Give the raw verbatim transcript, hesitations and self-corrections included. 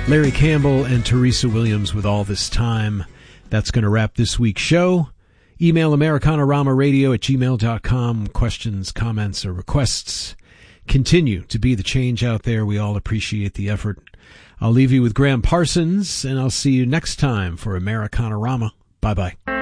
Larry Campbell and Teresa Williams with All This Time. That's going to wrap this week's show. Email americanarama.radio at gmail dot com. Questions, comments, or requests. Continue to be the change out there. We all appreciate the effort. I'll leave you with Graham Parsons, and I'll see you next time for Americanarama. Bye-bye.